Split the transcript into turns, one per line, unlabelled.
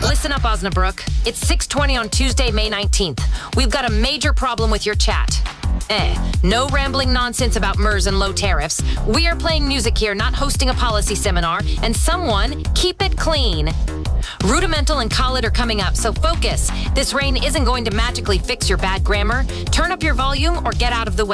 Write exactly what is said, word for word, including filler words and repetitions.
Listen up, Osnabrück. It's six twenty on Tuesday, May nineteenth. We've got a major problem with your chat. Eh, no rambling nonsense about M E R S and low tariffs. We are playing music here, not hosting a policy seminar, and someone keep it clean. Rudimental and Khalid are coming up, so focus. This rain isn't going to magically fix your bad grammar. Turn up your volume or get out of the way.